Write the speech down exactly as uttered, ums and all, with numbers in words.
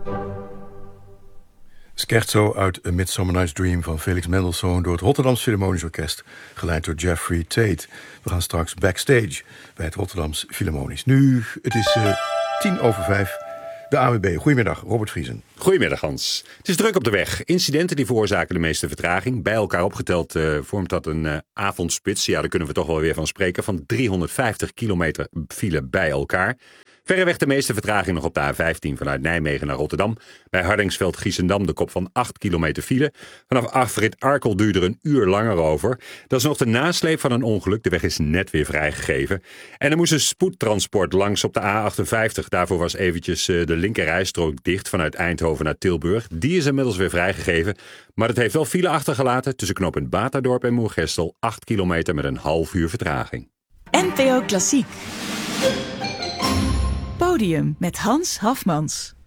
Scherzo uit A Midsummer Night's Dream van Felix Mendelssohn door het Rotterdams Philharmonisch Orkest, geleid door Jeffrey Tate. We gaan straks backstage bij het Rotterdams Philharmonisch. Nu, het is uh, tien over vijf. De A W B. Goedemiddag, Robert Vriesen. Goedemiddag, Hans. Het is druk op de weg. Incidenten die veroorzaken de meeste vertraging. Bij elkaar opgeteld uh, vormt dat een uh, avondspits. Ja, daar kunnen we toch wel weer van spreken. Van driehonderdvijftig kilometer file bij elkaar. Verreweg de meeste vertraging nog op de A vijftien vanuit Nijmegen naar Rotterdam. Bij Hardingsveld-Giessendam de kop van acht kilometer file. Vanaf afrit Arkel duurde er een uur langer over. Dat is nog de nasleep van een ongeluk. De weg is net weer vrijgegeven. En er moest een spoedtransport langs op de A achtenvijftig. Daarvoor was eventjes uh, de linkerrijstrook dicht vanuit Eindhoven naar Tilburg. Die is inmiddels weer vrijgegeven. Maar het heeft wel file achtergelaten tussen knooppunt Baterdorp en Moergestel. acht kilometer met een half uur vertraging. N P O Klassiek. Podium met Hans Hafmans.